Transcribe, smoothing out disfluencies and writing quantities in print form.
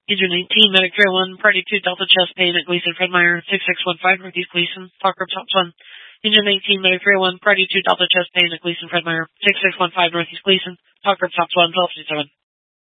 Engine 19, Medicare 1, Party 2, Delta chest pain at Gleason, Fred Meyer, 6615, Northeast Gleason, Talk Group Tops 1. Engine 19, Medicare 1, Party 2, Delta chest pain at Gleason, Fred Meyer, 6615, Northeast Gleason, Talk Group Tops 1, 1257.